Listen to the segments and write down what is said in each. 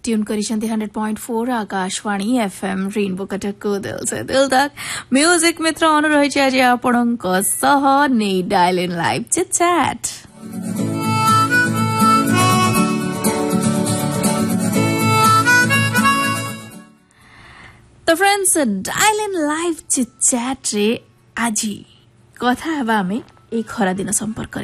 Tune करिसेंती 100.4 Akashvani FM rainbow Cuttack को दिल से दिल तक म्यूजिक मित्र ऑन रही आज आपणक सह नै dial in live chit chat. तो friends dial in live chit chat रे आज कथा हवा आमे ए खरा दिन संपर्क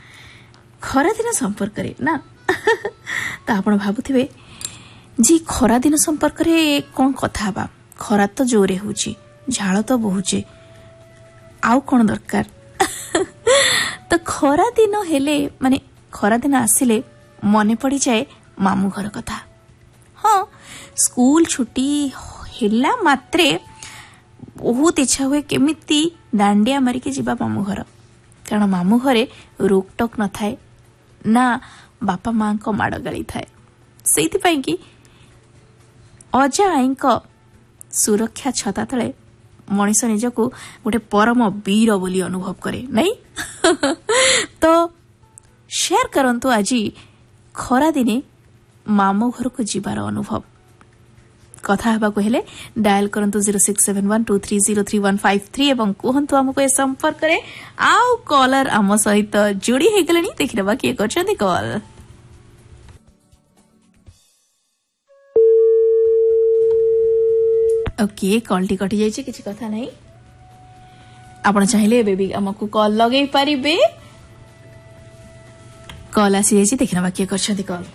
रे ना तो आपण भाबुथिबे जी खरा दिन संपर्क रे कोन कथा हवा खरा तो जोरे होची झाळ तो बहुचे आउ कोन दरकार तो खरा दिन हेले माने खरा दिन आसिले मने पड़ी जाए मामू घर कथा। हाँ स्कूल छुट्टी हेला मात्रे बहुत इच्छा हुए केमिति दांडिया मारिके जीवा मामू घर कारण मामू घरे रोकटोक न थाए ना बापा माँ को माड़ गाड़ी थाए से कि अजा आई सुरक्षा छता तले मनीष निजको गोटे परम वीर बोली अनुभव करे नहीं तो शेयर करंतु आज खरा दिने मामू घर को जीवार अनुभव कथा हबा को हेले डायल करंतु 067123033153 एवं कहंतु हमको ए संपर्क करे आउ कॉलर आम सहित जोड़ी हे गलनी देखिरबा के करछंती कॉल। ओके कॉल टी कटि जाइछे किछि कथा नहीं आपण चाहिले बेबी हमको कॉल लगेई परिबे कॉल आसी जाइछे देखिरबा के करछंती कॉल।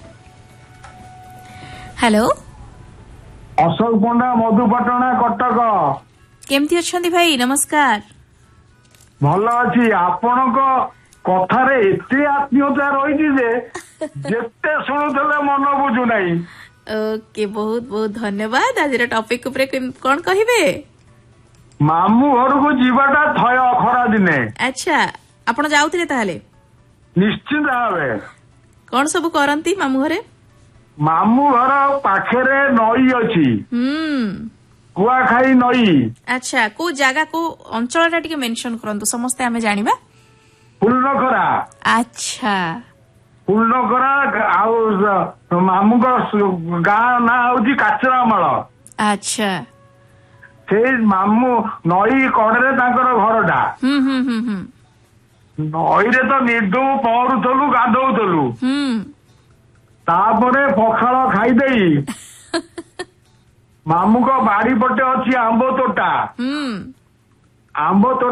हेलो अशोक पंडा मधुपाटना कटक केमती अछंती भाई नमस्कार। भल अछि आपनक कथारे एते आत्मीयता रही जे जेते सुनुथले मन बुझु नाही। ओके बहुत बहुत धन्यवाद। आज टॉपिक ऊपर कोन कहिबे मामू घर को जीवाटा थय खरा दिने। अच्छा आपण जाउथिले ताहाले निश्चित भावे कोन सब करंती मामू घरे मामू घर पाखेरे नई अछि कुआखाई नई। अच्छा को जागा को अंचल टा टिके मेंशन करंतु समस्त हमें जानिबा फुलनखरा। अच्छा फुलनखरा आउ मामू को गाँ ना होची काचरामाल। अच्छा से मामू नई कड़े तांकर घरटा नई रे तो निर्दो पहरुथलु गाधौथलु तापरे पखाल खाईदेई मामू को बाड़ी पटे अच्छी आंब तोटा